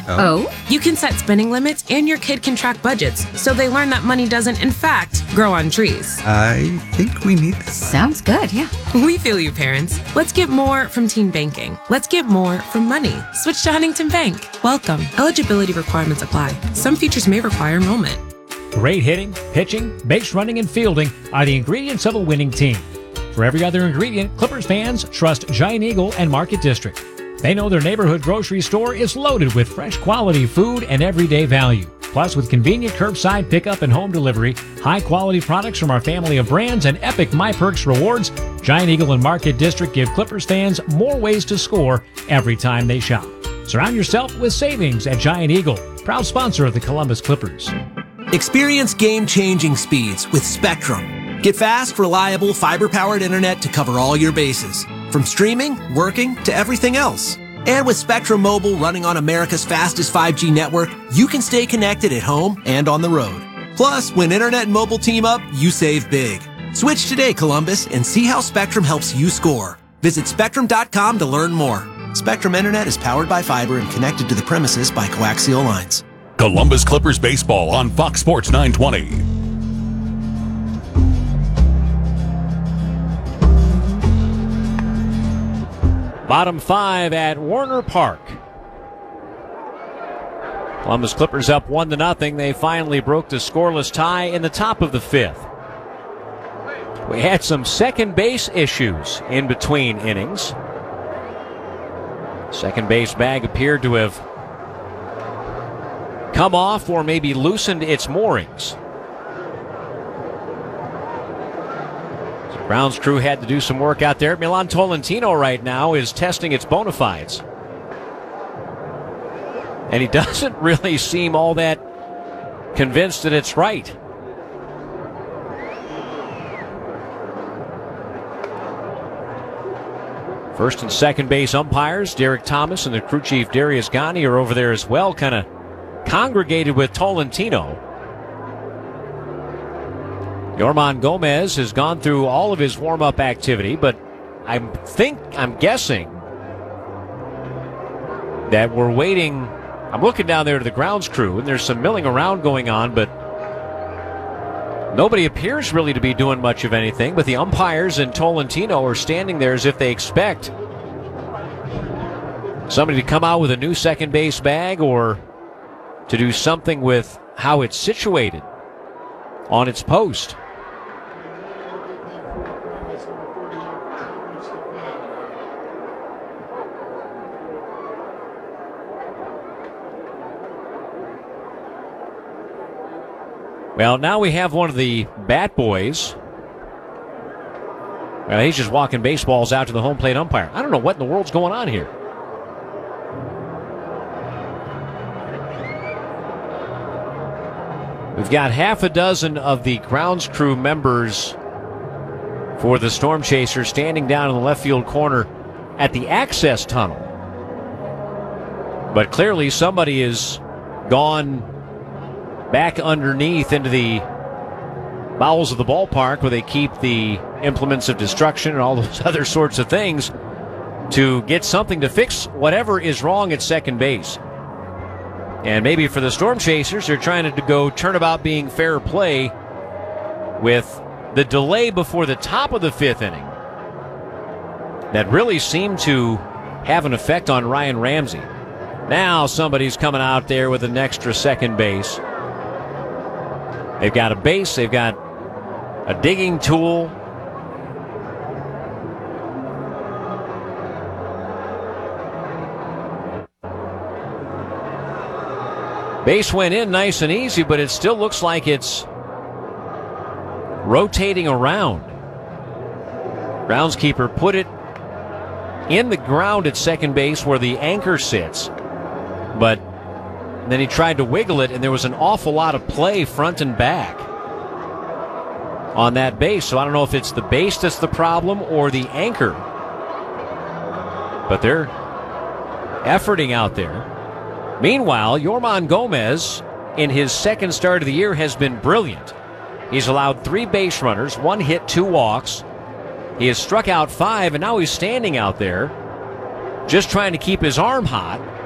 Oh? You can set spending limits and your kid can track budgets so they learn that money doesn't, in fact, grow on trees. I think we need this. Sounds good, yeah. We feel you, parents. Let's get more from teen banking. Let's get more from money. Switch to Huntington Bank. Welcome. Eligibility requirements apply. Some features may require enrollment. Great hitting, pitching, base running, and fielding are the ingredients of a winning team. For every other ingredient, Clippers fans trust Giant Eagle and Market District. They know their neighborhood grocery store is loaded with fresh quality food and everyday value. Plus, with convenient curbside pickup and home delivery, high-quality products from our family of brands, and epic MyPerks rewards, Giant Eagle and Market District give Clippers fans more ways to score every time they shop. Surround yourself with savings at Giant Eagle, proud sponsor of the Columbus Clippers. Experience game-changing speeds with Spectrum. Get fast, reliable, fiber-powered internet to cover all your bases, from streaming, working, to everything else. And with Spectrum Mobile running on America's fastest 5G network, you can stay connected at home and on the road. Plus, when internet and mobile team up, you save big. Switch today, Columbus, and see how Spectrum helps you score. Visit Spectrum.com to learn more. Spectrum Internet is powered by fiber and connected to the premises by coaxial lines. Columbus Clippers baseball on Fox Sports 920. Bottom 5 at Warner Park. Columbus Clippers up 1-0. They finally broke the scoreless tie in the top of the 5th. We had some second base issues in between innings. Second base bag appeared to have come off or maybe loosened its moorings. Browns crew had to do some work out there. Milan Tolentino right now is testing its bona fides. And he doesn't really seem all that convinced that it's right. First and second base umpires, Derek Thomas and the crew chief Darius Ghani are over there as well, kind of congregated with Tolentino. Yorman Gomez has gone through all of his warm-up activity, but I'm guessing that we're waiting. I'm looking down there to the grounds crew, and there's some milling around going on, but nobody appears really to be doing much of anything. But the umpires and Tolentino are standing there as if they expect somebody to come out with a new second base bag or to do something with how it's situated on its post. Well, now we have one of the bat boys. Well, he's just walking baseballs out to the home plate umpire. I don't know what in the world's going on here. We've got half a dozen of the grounds crew members for the Storm Chasers standing down in the left field corner at the access tunnel. But clearly somebody has gone back underneath into the bowels of the ballpark where they keep the implements of destruction and all those other sorts of things to get something to fix whatever is wrong at second base. And maybe for the Storm Chasers, they're trying to go turnabout being fair play with the delay before the top of the 5th inning that really seemed to have an effect on Ryan Ramsey. Now somebody's coming out there with an extra second base. They've got a base, they've got a digging tool. Base went in nice and easy, but it still looks like it's rotating around. Groundskeeper put it in the ground at second base where the anchor sits, but then he tried to wiggle it, and there was an awful lot of play front and back on that base. So I don't know if it's the base that's the problem or the anchor. But they're efforting out there. Meanwhile, Yorman Gomez, in his second start of the year, has been brilliant. He's allowed 3 base runners, 1 hit, 2 walks. He has struck out 5, and now he's standing out there just trying to keep his arm hot.